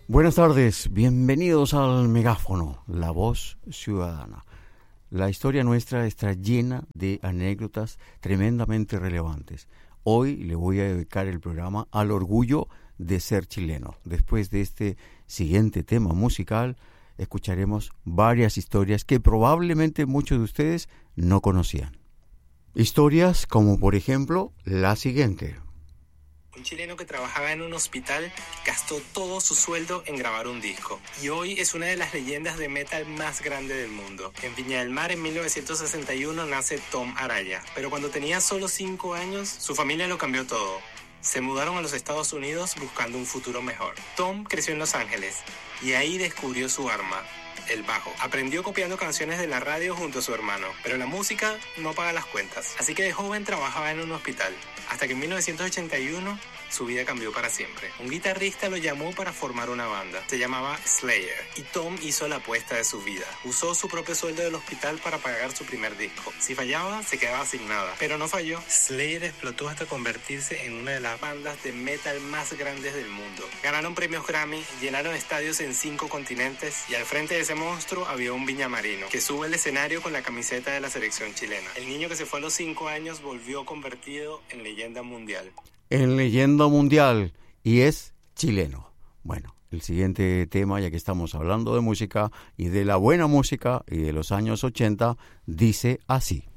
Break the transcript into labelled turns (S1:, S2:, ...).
S1: Buenas tardes, bienvenidos al Megáfono, la voz ciudadana. La historia nuestra está llena de anécdotas tremendamente relevantes. Hoy le voy a dedicar el programa al orgullo de ser chileno. Después de este siguiente tema musical, escucharemos varias historias que probablemente muchos de ustedes no conocían. Historias como, por ejemplo, la siguiente.
S2: Un chileno que trabajaba en un hospital gastó todo su sueldo en grabar un disco y hoy es una de las leyendas de metal más grandes del mundo. En Viña del Mar en 1961 nace Tom Araya, pero cuando tenía solo 5 años su familia lo cambió todo. Se mudaron a los Estados Unidos buscando un futuro mejor. Tom creció en Los Ángeles y ahí descubrió su arma, el bajo. Aprendió copiando canciones de la radio junto a su hermano, pero la música no paga las cuentas. Así que de joven trabajaba en un hospital, hasta que en 1981 su vida cambió para siempre. Un guitarrista lo llamó para formar una banda. Se llamaba Slayer. Y Tom hizo la apuesta de su vida. Usó su propio sueldo del hospital para pagar su primer disco. Si fallaba, se quedaba sin nada. Pero no falló. Slayer explotó hasta convertirse en una de las bandas de metal más grandes del mundo. Ganaron premios Grammy, llenaron estadios en 5 continentes y al frente de ese monstruo había un viñamarino que sube al escenario con la camiseta de la selección chilena. El niño que se fue a los 5 años volvió convertido en leyenda mundial.
S1: En leyenda mundial, y es chileno. Bueno, el siguiente tema, ya que estamos hablando de música y de la buena música y de los años 80, dice así.